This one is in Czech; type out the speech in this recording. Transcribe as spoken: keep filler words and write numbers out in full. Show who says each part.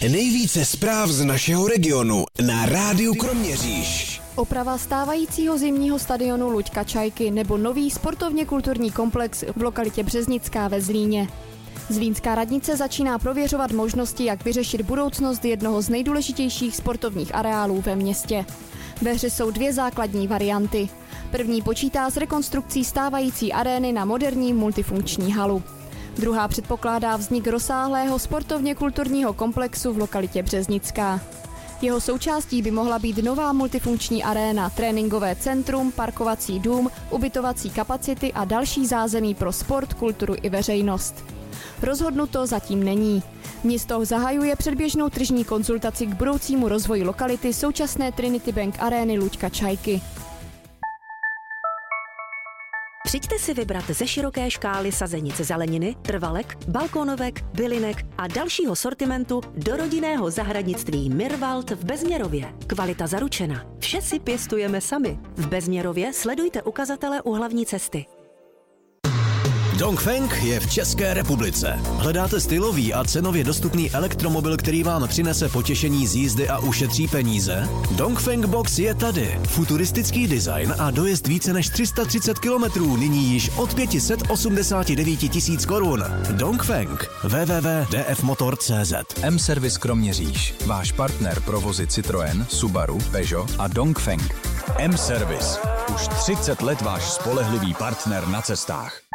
Speaker 1: Nejvíce zpráv z našeho regionu na Rádiu Kroměříž.
Speaker 2: Oprava stávajícího zimního stadionu Luďka Čajky nebo nový sportovně kulturní komplex v lokalitě Březnická ve Zlíně. Zlínská radnice začíná prověřovat možnosti, jak vyřešit budoucnost jednoho z nejdůležitějších sportovních areálů ve městě. Ve hře jsou dvě základní varianty. První počítá s rekonstrukcí stávající arény na moderní multifunkční halu. Druhá předpokládá vznik rozsáhlého sportovně kulturního komplexu v lokalitě Březnická. Jeho součástí by mohla být nová multifunkční aréna, tréninkové centrum, parkovací dům, ubytovací kapacity a další zázemí pro sport, kulturu i veřejnost. Rozhodnuto zatím není. Město zahajuje předběžnou tržní konzultaci k budoucímu rozvoji lokality současné Trinity Bank arény Luďka Čajky.
Speaker 3: Přijďte si vybrat ze široké škály sazenic zeleniny, trvalek, balkónovek, bylinek a dalšího sortimentu do rodinného zahradnictví Mirwald v Bezměrově. Kvalita zaručena. Vše si pěstujeme sami. V Bezměrově sledujte ukazatele u hlavní cesty.
Speaker 4: Dongfeng je v České republice. Hledáte stylový a cenově dostupný elektromobil, který vám přinese potěšení z jízdy a ušetří peníze? Dongfeng Box je tady. Futuristický design a dojezd více než tři sta třicet kilometrů, nyní již od pět set osmdesát devět tisíc korun. Dongfeng. w w w tečka d f motor tečka c z.
Speaker 5: M-Service Kroměříž. Váš partner pro vozy Citroën, Subaru, Peugeot a Dongfeng. M-Service. Už třicet let váš spolehlivý partner na cestách.